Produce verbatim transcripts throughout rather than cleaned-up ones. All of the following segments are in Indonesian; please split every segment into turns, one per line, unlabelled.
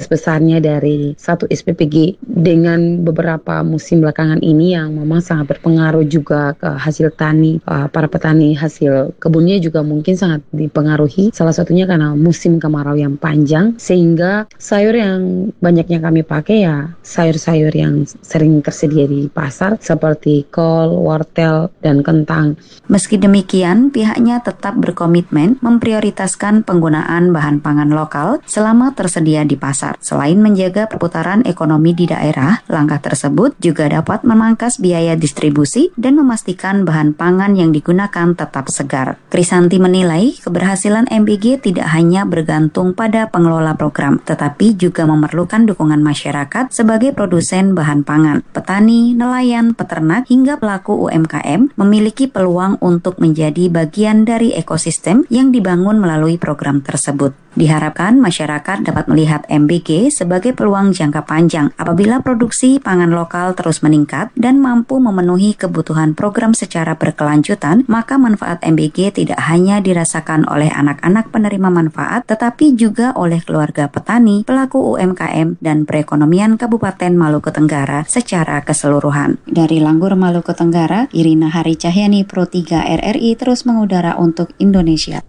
besarnya dari satu S P P G dengan beberapa musim belakangan ini yang memang sangat berpengaruh juga ke hasil tani. Uh, para petani hasil kebunnya juga mungkin sangat dipengaruhi. Salah satunya karena musim kemarau yang panjang, sehingga sayur yang banyaknya kami pakai ya sayur-sayur yang sering tersedia di pasar seperti kol, wortel, dan kentang.
Meski demikian, pihaknya tetap berkomitmen memprioritaskan penggunaan bahan pangan lokal selama tersedia di pasar. Selain menjaga perputaran ekonomi di daerah, langkah tersebut juga dapat memangkas biaya distribusi dan memastikan bahan pangan yang digunakan tetap segar. Krisanti menilai keberhasilan M B G tidak hanya bergantung pada pengelola program, tetapi juga memerlukan dukungan masyarakat sebagai produsen bahan pangan. Petani, nelayan, peternak, hingga pelaku U M K M memiliki peluang untuk menjadi bagian dari ekosistem yang dibangun melalui program tersebut. Diharapkan masyarakat dapat melihat M B G sebagai peluang jangka panjang. Apabila produksi pangan lokal terus meningkat dan mampu memenuhi kebutuhan program secara berkelanjutan, maka manfaat M B G tidak hanya dirasakan oleh anak-anak penerima manfaat, tetapi juga oleh keluarga petani, pelaku U M K M, dan perekonomian Kabupaten Maluku Tenggara secara keseluruhan. Dari Langgur, Maluku Tenggara, Irina Hari Cahyani, Pro tiga R R I terus mengudara untuk Indonesia.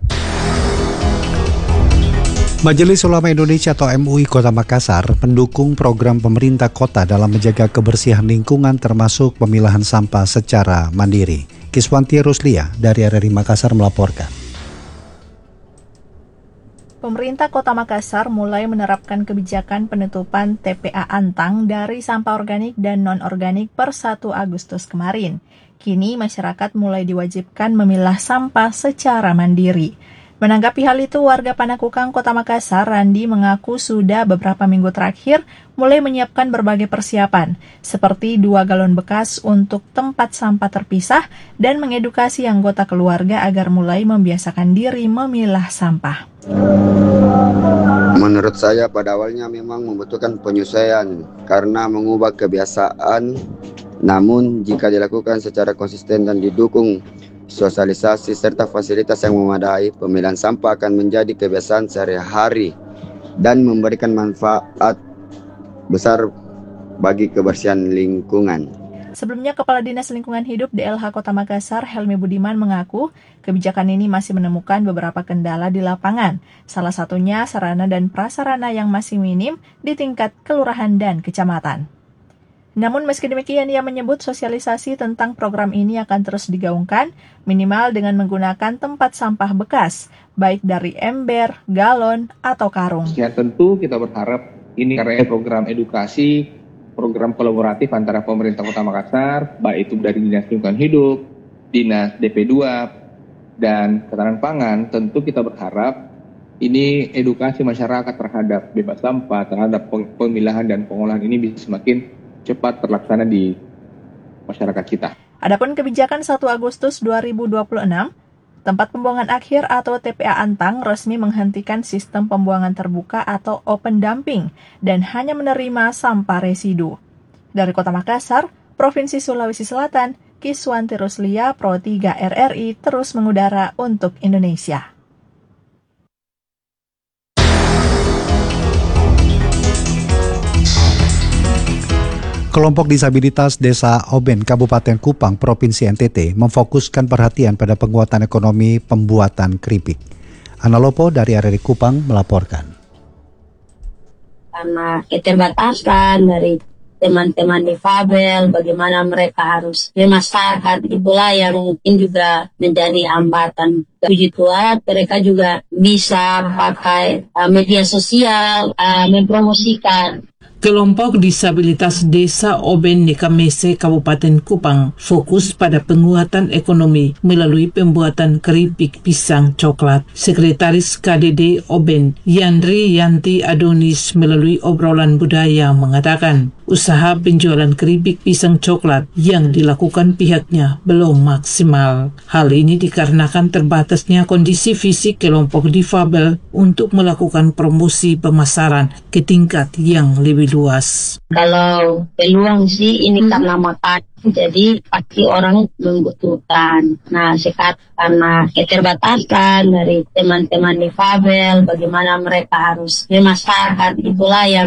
Majelis Ulama Indonesia atau M U I Kota Makassar mendukung program pemerintah kota dalam menjaga kebersihan lingkungan termasuk pemilahan sampah secara mandiri. Kiswanti Ruslia dari R R I Makassar melaporkan.
Pemerintah Kota Makassar mulai menerapkan kebijakan penutupan T P A Antang dari sampah organik dan non-organik per satu Agustus kemarin. Kini masyarakat mulai diwajibkan memilah sampah secara mandiri. Menanggapi hal itu, warga Panakukang Kota Makassar, Randi, mengaku sudah beberapa minggu terakhir mulai menyiapkan berbagai persiapan, seperti dua galon bekas untuk tempat sampah terpisah dan mengedukasi anggota keluarga agar mulai membiasakan diri memilah sampah.
Menurut saya pada awalnya memang membutuhkan penyesuaian karena mengubah kebiasaan, namun jika dilakukan secara konsisten dan didukung sosialisasi serta fasilitas yang memadai, pemilahan sampah akan menjadi kebiasaan sehari-hari dan memberikan manfaat besar bagi kebersihan lingkungan.
Sebelumnya, Kepala Dinas Lingkungan Hidup D L H Kota Makassar, Helmi Budiman, mengaku kebijakan ini masih menemukan beberapa kendala di lapangan. Salah satunya sarana dan prasarana yang masih minim di tingkat kelurahan dan kecamatan. Namun meski demikian, ia menyebut sosialisasi tentang program ini akan terus digaungkan, minimal dengan menggunakan tempat sampah bekas, baik dari ember, galon, atau karung.
Ya, tentu kita berharap ini karena program edukasi, program kolaboratif antara pemerintah Kota Makassar, baik itu dari Dinas Lingkungan Hidup, Dinas D P dua, dan Ketahanan Pangan, tentu kita berharap ini edukasi masyarakat terhadap bebas sampah, terhadap pemilahan dan pengolahan ini bisa semakin cepat terlaksana di masyarakat kita.
Adapun kebijakan satu Agustus dua ribu dua puluh enam, tempat pembuangan akhir atau T P A Antang resmi menghentikan sistem pembuangan terbuka atau open dumping dan hanya menerima sampah residu. Dari Kota Makassar, Provinsi Sulawesi Selatan, Kiswanti Ruslia, Pro tiga R R I terus mengudara untuk Indonesia.
Kelompok disabilitas Desa Oben, Kabupaten Kupang, Provinsi N T T memfokuskan perhatian pada penguatan ekonomi pembuatan keripik. Ana Lopo dari R R I Kupang melaporkan.
Karena keterbatasan dari teman-teman difabel, bagaimana mereka harus bermasyarakat, itulah yang mungkin juga menjadi hambatan. Puji Tuhan, mereka juga bisa pakai uh, media sosial, uh, mempromosikan.
Kelompok disabilitas Desa Oben Nekamese Kabupaten Kupang fokus pada penguatan ekonomi melalui pembuatan keripik pisang coklat. Sekretaris K D D Oben, Yandri Yanti Adonis, melalui obrolan budaya mengatakan usaha penjualan keripik pisang coklat yang dilakukan pihaknya belum maksimal. Hal ini dikarenakan terbatasnya kondisi fisik kelompok difabel untuk melakukan promosi pemasaran ke tingkat yang lebih luas.
Kalau peluang sih ini hmm. karena makan, jadi pasti orang membutuhkan. Nah, sekarang karena keterbatasan dari teman-teman difabel, bagaimana mereka harus bermasyarakat, itulah yang